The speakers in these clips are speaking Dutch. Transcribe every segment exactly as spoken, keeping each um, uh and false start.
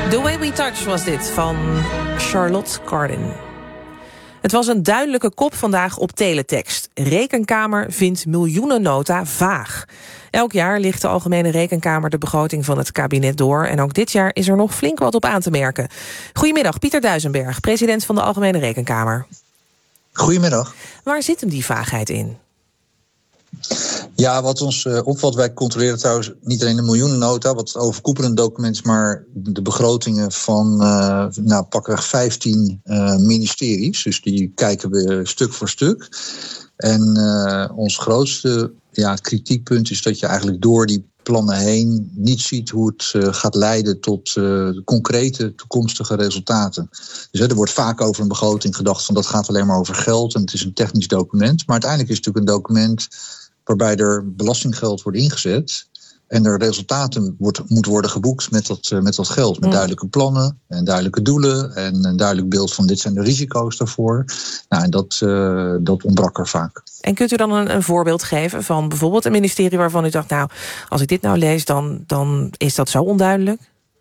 The Way We Touch was dit van Charlotte Cardin. Het was een duidelijke kop vandaag op teletext. Rekenkamer vindt miljoenennota vaag. Elk jaar ligt de Algemene Rekenkamer de begroting van het kabinet door. En ook dit jaar is er nog flink wat op aan te merken. Goedemiddag, Pieter Duisenberg, president van de Algemene Rekenkamer. Goedemiddag. Waar zit hem die vaagheid in? Ja, wat ons uh, opvalt, wij controleren trouwens niet alleen de miljoenennota, wat het overkoepelend document is, maar de begrotingen van uh, nou, pakweg vijftien uh, ministeries. Dus die kijken we stuk voor stuk. En uh, ons grootste ja, kritiekpunt is dat je eigenlijk door die plannen heen niet ziet hoe het uh, gaat leiden tot uh, concrete toekomstige resultaten. Dus hè, er wordt vaak over een begroting gedacht van dat gaat alleen maar over geld en het is een technisch document. Maar uiteindelijk is het natuurlijk een document waarbij er belastinggeld wordt ingezet en er resultaten wordt, moet worden geboekt met dat, uh, met dat geld. Met duidelijke plannen en duidelijke doelen en een duidelijk beeld van dit zijn de risico's daarvoor. Nou, en dat, uh, dat ontbrak er vaak. En kunt u dan een, een voorbeeld geven van bijvoorbeeld een ministerie waarvan u dacht, nou, als ik dit nou lees, dan, dan is dat zo onduidelijk?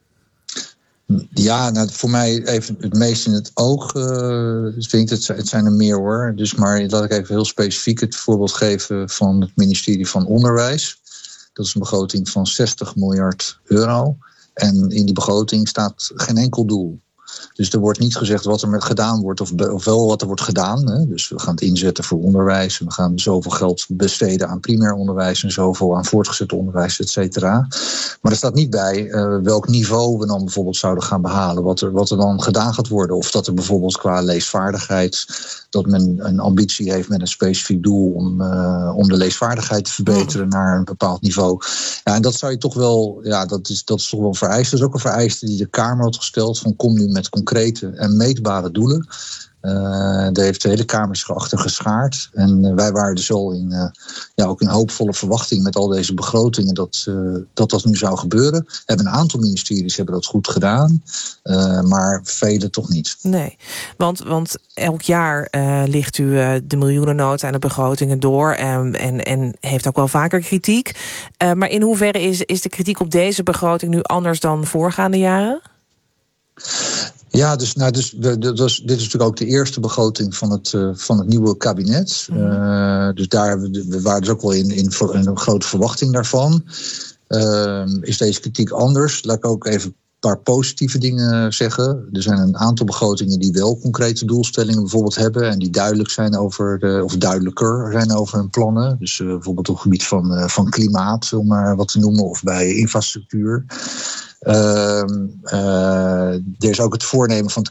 Ja, nou, voor mij even het meest in het oog uh, vind ik het, het zijn er meer hoor. Dus maar laat ik even heel specifiek het voorbeeld geven van het ministerie van Onderwijs. Dat is een begroting van zestig miljard euro. En in die begroting staat geen enkel doel. Dus er wordt niet gezegd wat er met gedaan wordt, of, be, of wel wat er wordt gedaan. Hè. Dus we gaan het inzetten voor onderwijs. En we gaan zoveel geld besteden aan primair onderwijs en zoveel aan voortgezet onderwijs, et cetera. Maar er staat niet bij uh, welk niveau we dan bijvoorbeeld zouden gaan behalen. Wat er, wat er dan gedaan gaat worden. Of dat er bijvoorbeeld qua leesvaardigheid, dat men een ambitie heeft met een specifiek doel om, uh, om de leesvaardigheid te verbeteren naar een bepaald niveau. Ja, en dat zou je toch wel, ja, dat is, dat is toch wel een vereiste. Dat is ook een vereiste die de Kamer had gesteld van kom nu met concrete en meetbare doelen. Uh, daar heeft de hele Kamer zich achter geschaard. En uh, wij waren dus al in, uh, ja, ook in hoopvolle verwachting met al deze begrotingen dat, uh, dat dat nu zou gebeuren. We hebben een aantal ministeries hebben dat goed gedaan, uh, maar vele toch niet. Nee, want, want elk jaar uh, ligt u uh, de miljoenennota en de begrotingen door en, en, en heeft ook wel vaker kritiek. Uh, maar in hoeverre is, is de kritiek op deze begroting nu anders dan voorgaande jaren? Ja, dus, nou, dus, de, de, dus dit is natuurlijk ook de eerste begroting van het, uh, van het nieuwe kabinet. Uh, dus daar we, we waren dus ook wel in, in, in een grote verwachting daarvan. Uh, is deze kritiek anders? Laat ik ook even een paar positieve dingen zeggen. Er zijn een aantal begrotingen die wel concrete doelstellingen bijvoorbeeld hebben en die duidelijk zijn over de, of duidelijker zijn over hun plannen. Dus uh, bijvoorbeeld op het gebied van, uh, van klimaat, om maar wat te noemen, of bij infrastructuur. Uh, uh, er is ook het voornemen van het